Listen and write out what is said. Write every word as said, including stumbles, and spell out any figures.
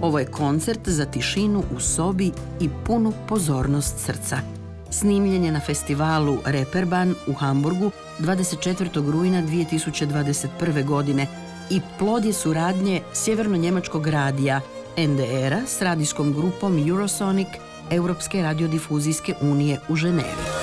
Ovo je koncert za tišinu u sobi i punu pozornost srca. Snimljen je na festivalu Reeperbahn u Hamburgu dvadeset četvrtog rujna dvije tisuće dvadeset prve. godine i plod je suradnje sjeverno-njemačkog radija N D R-a s radijskom grupom Eurosonic Europske radiodifuzijske unije u Ženevi.